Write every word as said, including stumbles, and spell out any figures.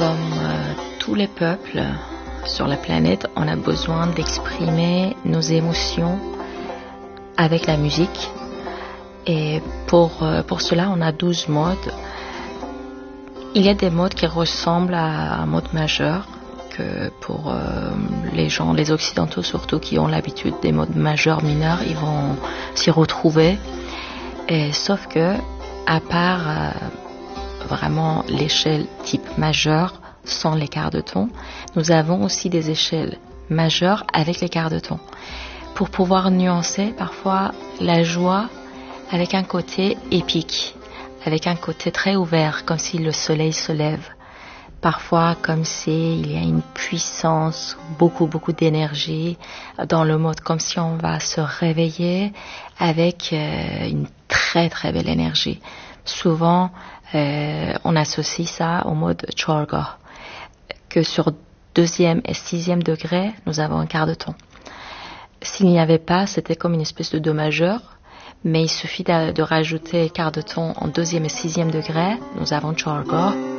comme euh, tous les peuples sur la planète, on a besoin d'exprimer nos émotions avec la musique. Et pour, euh, pour cela, on a douze modes. Il y a des modes qui ressemblent à un mode majeur, que pour euh, les gens, les occidentaux surtout, qui ont l'habitude des modes majeurs, mineurs, ils vont s'y retrouver. Et, sauf que, à part euh, vraiment l'échelle type majeur, sans les quarts de ton, nous avons aussi des échelles majeures avec les quarts de ton. Pour pouvoir nuancer parfois la joie avec un côté épique, avec un côté très ouvert, comme si le soleil se lève. Parfois comme si il y a une puissance, beaucoup beaucoup d'énergie dans le mode, comme si on va se réveiller avec euh, une très très belle énergie. Souvent euh, on associe ça au mode Chorga, que sur deuxième et sixième degré, nous avons un quart de ton. S'il n'y avait pas, c'était comme une espèce de do majeur, mais il suffit de, de rajouter quart de ton en deuxième et sixième degré, nous avons Chorga.